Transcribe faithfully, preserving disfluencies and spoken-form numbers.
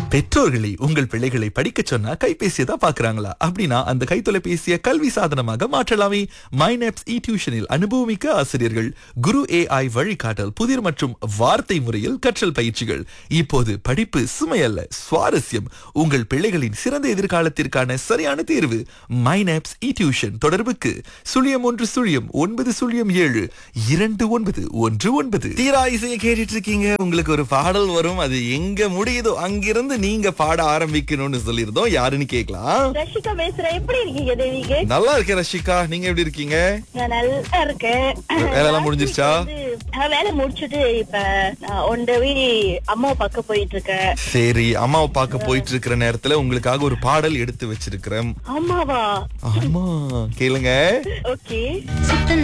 பெற்றோர்களை உங்கள் பிள்ளைகளை படிக்க சொன்னா கைபேசியை தான் பாக்குறாங்களா? அப்படின்னா அந்த கைத்தொலைபேசியை கல்வி சாதனமாக மாற்றலாமே. மைனப்ஸ் இ டியூஷனில் அனுபவமிக்க ஆசிரியர்கள், குரு ஏஐ வழிகாட்டல், புதிர் மற்றும் வார்த்தை முறையில் கற்றல் பயிற்சிகள். இப்போது படிப்பு சுமையல்ல, சுவாரஸ்யம். உங்கள் பிள்ளைகளின் சிறந்த எதிர்காலத்திற்கான சரியான தேர்வு மைனப்ஸ் இ டியூஷன். தொடர்புக்கு சுழியம் ஒன்று சுழியம் ஒன்பது சுழியம் ஏழு இரண்டு ஒன்பது ஒன்று ஒன்பது. தீரா இசையை கேட்டுட்டு இருக்கீங்க. உங்களுக்கு ஒரு பாடல் வரும், அது எங்க முடியுதோ அங்கிருந்து நீங்க பாட ஆரம்பிக்கணும்னு சொல்லிருந்தோம். யாருன்னு கேக்கலாம். ரஷிகா பேசுறேன். எப்படி இருக்கீங்க தேவிக்கு? நல்லா இருக்கேன் ரஷிகா, நீங்க எப்படி இருக்கீங்க? நான் நல்லா இருக்கேன். வேலை எல்லாம் முடிஞ்சிருச்சா? நான் வேலை முடிச்சுட்டு இப்ப ஒன்றவி அம்மாவை பார்க்க போயிட்டு இருக்கேன். சரி, அம்மாவை பார்க்க போயிட்டு இருக்கிற நேரத்துல உங்களுக்காக ஒரு பாடல் எடுத்து வச்சிருக்கிறேன். அம்மாவா? ஆமா, கேளுங்க. ஓகே.